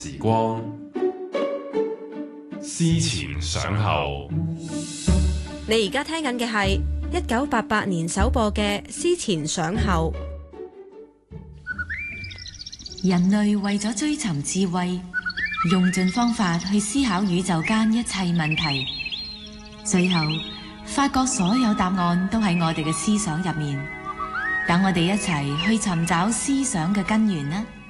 時光思前想後。 你而家聽緊嘅係1988年首播嘅《思前想後》。 人類為咗追尋智慧，用盡方法去思考宇宙間一切問題，最後發覺所有答案都喺我哋嘅思想入面。等我哋一齊去尋找思想嘅根源啦！